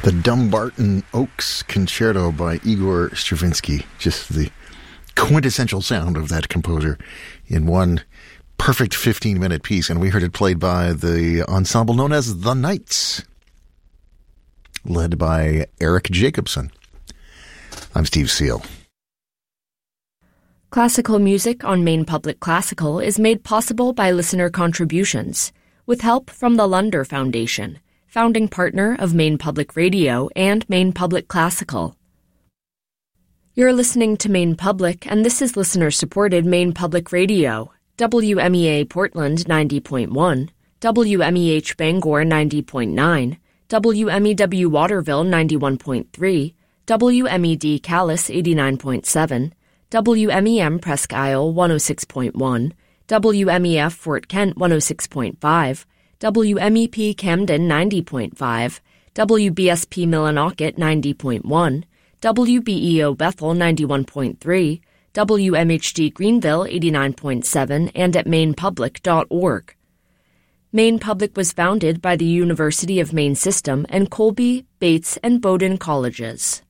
The Dumbarton Oaks Concerto by Igor Stravinsky. Just the quintessential sound of that composer in one perfect 15-minute piece. And we heard it played by the ensemble known as The Knights, led by Eric Jacobson. I'm Steve Seal. Classical music on Maine Public Classical is made possible by listener contributions, with help from the Lunder Foundation, founding partner of Maine Public Radio and Maine Public Classical. You're listening to Maine Public, and this is listener-supported Maine Public Radio, WMEA Portland 90.1, WMEH Bangor 90.9, WMEW Waterville 91.3, WMED Calais 89.7, WMEM Presque Isle 106.1, WMEF Fort Kent 106.5, WMEP Camden 90.5, WBSP Millinocket 90.1, WBEO Bethel 91.3, WMHD Greenville 89.7, and at mainepublic.org. Maine Public was founded by the University of Maine System and Colby, Bates, and Bowdoin colleges.